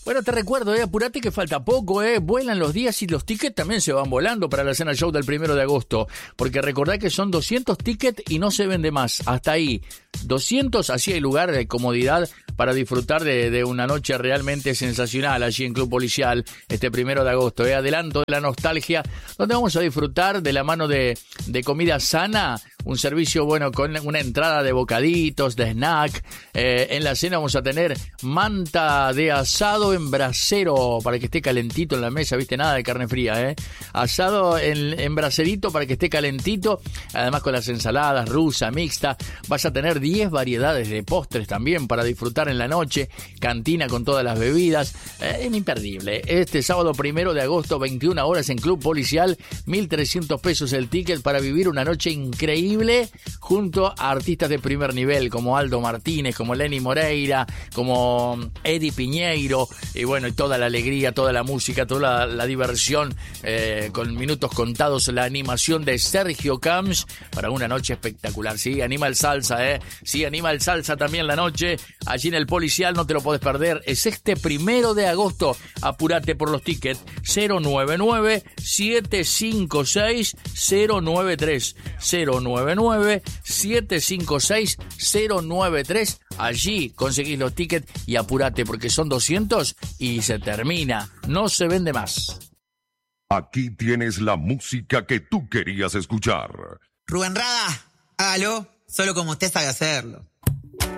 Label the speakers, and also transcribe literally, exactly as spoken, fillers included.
Speaker 1: Bueno, te recuerdo, eh, apurate que falta poco, eh, vuelan los días y los tickets también se van volando para la Cena Show del primero de agosto, porque recordá que son doscientos tickets y no se vende más, hasta ahí, doscientos, así hay lugar de comodidad para disfrutar de, de una noche realmente sensacional allí en Club Policial, este primero de agosto, eh, adelanto de la nostalgia, donde vamos a disfrutar de la mano de, de comida sana, un servicio bueno con una entrada de bocaditos, de snack, eh, en la cena vamos a tener manta de asado en brasero para que esté calentito en la mesa, viste, nada de carne fría, eh, asado en, en braserito para que esté calentito, además con las ensaladas rusa, mixta, vas a tener diez variedades de postres también para disfrutar en la noche, cantina con todas las bebidas, eh, es imperdible, este sábado primero de agosto, veintiuna horas en Club Policial, mil trescientos pesos el ticket para vivir una noche increíble junto a artistas de primer nivel como Aldo Martínez, como Lenny Moreira, como Eddie Piñeiro, y bueno, y toda la alegría, toda la música, toda la, la diversión, eh, con minutos contados, la animación de Sergio Camps para una noche espectacular. Sí, anima el salsa, eh. Sí, anima el salsa también la noche, allí en el Policial, no te lo podés perder. Es este primero de agosto, apurate por los tickets, cero nueve nueve, siete cinco seis, cero nueve tres, cero nueve nueve, siete cinco seis, cero nueve tres, allí conseguís los tickets y apurate porque son doscientos y se termina, no se vende más.
Speaker 2: Aquí tienes la música que tú querías escuchar.
Speaker 3: Rubén Rada, hágalo, solo como usted sabe hacerlo.